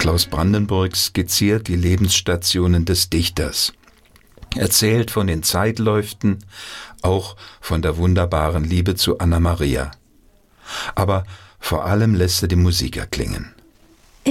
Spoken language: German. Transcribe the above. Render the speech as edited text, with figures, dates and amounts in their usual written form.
Klaus Brandenburg skizziert die Lebensstationen des Dichters, erzählt von den Zeitläuften, auch von der wunderbaren Liebe zu Anna Maria. Aber vor allem lässt er die Musik erklingen.